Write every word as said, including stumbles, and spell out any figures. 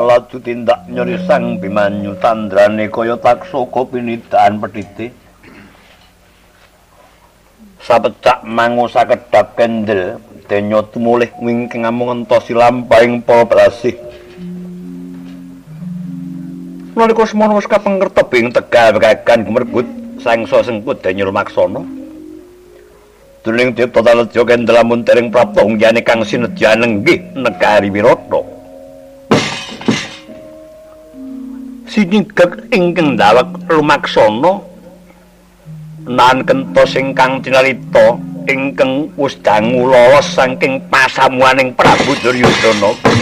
laju tindak nyeri Sang Bimanyu tandrane kaya taksaka pinidaan pedhite. Sapecak mangu sakedhap kendel denya tumulih wingking amung entosi lampahing para Brasih. Nalika semana wis kapengker tebing Tegal Wekagan gumrebut sangsa sengkut denya Lumaksana. Duning Dipta Taleja kendel amun tering prapta unggane kang sinedya nenggih negari Wirata. Sinigek ing kendhawek Lumaksana nan kentos ingkang tinalita ingkang wis dangu lolos saking pasamuaning Prabu Duryudana.